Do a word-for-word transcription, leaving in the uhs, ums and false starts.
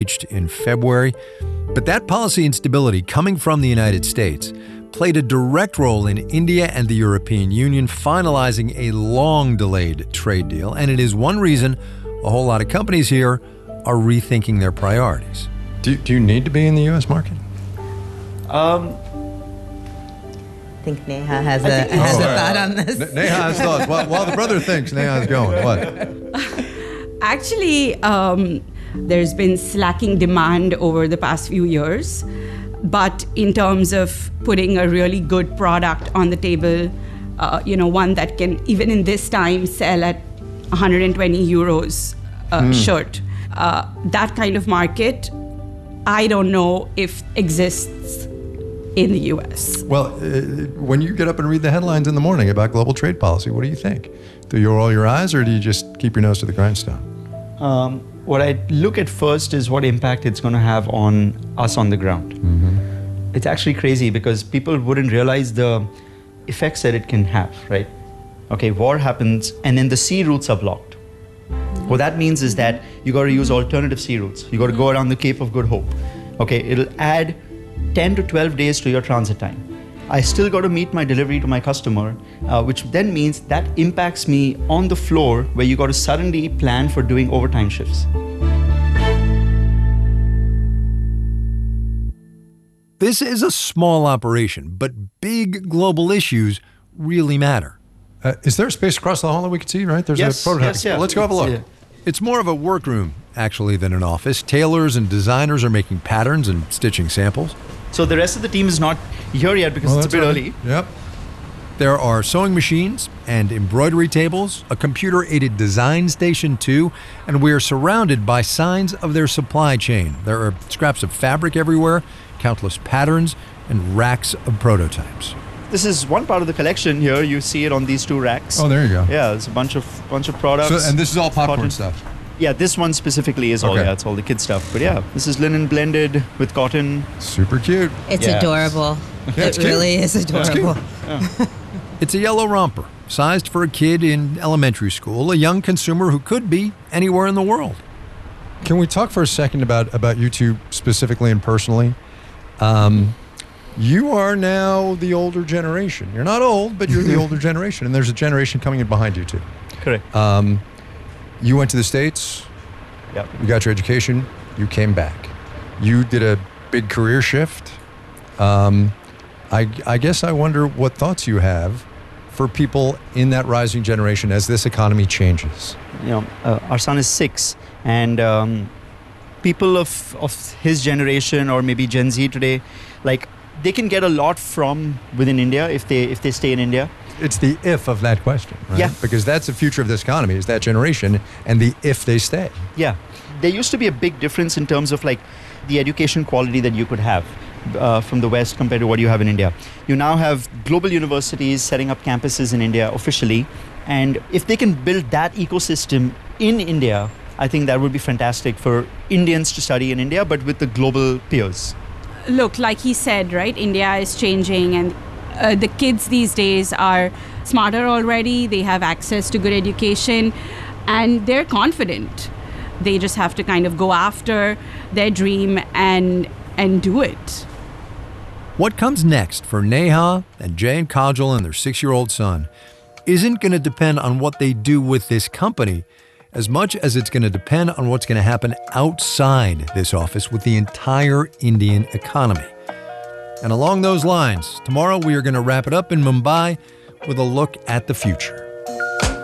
reached in February. But that policy instability coming from the United States played a direct role in India and the European Union finalizing a long-delayed trade deal, and it is one reason a whole lot of companies here are rethinking their priorities. Do, do you need to be in the U S market? Um, I think Neha has a, has oh, a right. thought on this. Ne- Neha has thoughts. While, while the brother thinks, Neha's going. What? Actually, um, there's been slacking demand over the past few years. But in terms of putting a really good product on the table, uh, you know, one that can, even in this time, sell at one hundred twenty euros a mm. shirt, uh, that kind of market, I don't know if exists in the U S. Well, uh, when you get up and read the headlines in the morning about global trade policy, what do you think? Do you roll your eyes or do you just keep your nose to the grindstone? Um, what I look at first is what impact it's going to have on us on the ground. Mm-hmm. It's actually crazy because people wouldn't realize the effects that it can have, right? Okay, war happens and then the sea routes are blocked. What that means is that you got to use alternative sea routes. You got to go around the Cape of Good Hope. Okay, it'll add ten to twelve days to your transit time. I still got to meet my delivery to my customer, uh, which then means that impacts me on the floor where you got to suddenly plan for doing overtime shifts. This is a small operation, but big global issues really matter. Uh, is there a space across the hall that we can see, right? There's yes, a prototype. Yes, yeah. Let's go have a look. Yeah. It's more of a workroom, actually, than an office. Tailors and designers are making patterns and stitching samples. So the rest of the team is not here yet because well, it's a bit early. early. Yep. There are sewing machines and embroidery tables, a computer-aided design station too, and we are surrounded by signs of their supply chain. There are scraps of fabric everywhere, countless patterns, and racks of prototypes. This is one part of the collection here. You see it on these two racks. Oh, there you go. Yeah, there's a bunch of bunch of products. So, and this is all popcorn cotton stuff? Yeah, this one specifically is all, okay. yeah, it's all the kid stuff. But yeah, this is linen blended with cotton. Super cute. It's yeah. adorable. Yeah, it it's cute. really is adorable. Yeah. It's a yellow romper, sized for a kid in elementary school, a young consumer who could be anywhere in the world. Can we talk for a second about, about you two specifically and personally? Um, you are now the older generation. You're not old, but you're the older generation, and there's a generation coming in behind you too. Correct. Um, you went to the States. Yep. You got your education. You came back. You did a big career shift. Um, I, I guess I wonder what thoughts you have for people in that rising generation as this economy changes. You know, uh, our son is six, and um, people of of his generation or maybe Gen Z today, like they can get a lot from within India if they if they stay in India. It's the if of that question, right? Yeah. Because that's the future of this economy, is that generation, and the if they stay. Yeah. There used to be a big difference in terms of like the education quality that you could have uh, from the West compared to what you have in India. You now have global universities setting up campuses in India officially, and if they can build that ecosystem in India, I think that would be fantastic for Indians to study in India, but with the global peers. Look, like he said, right, India is changing, and uh, the kids these days are smarter already. They have access to good education, and they're confident. They just have to kind of go after their dream and and do it. What comes next for Neha and Jay and Kajal and their six-year-old son isn't going to depend on what they do with this company as much as it's going to depend on what's going to happen outside this office with the entire Indian economy. And along those lines, tomorrow we are going to wrap it up in Mumbai with a look at the future.